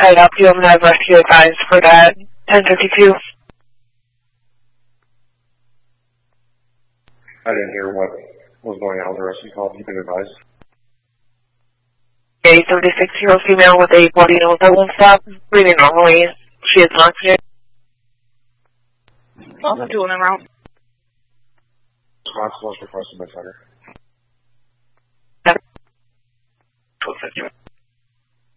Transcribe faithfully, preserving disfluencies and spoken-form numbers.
I help you? I'm going to have rescue advised for that ten fifty-two. I didn't hear what was going on with the rescue call. You can advise. A thirty-six-year-old female with a bloody nose that won't stop breathing normally. She has oxygen. Also doing them out. Responsible is requested by Center.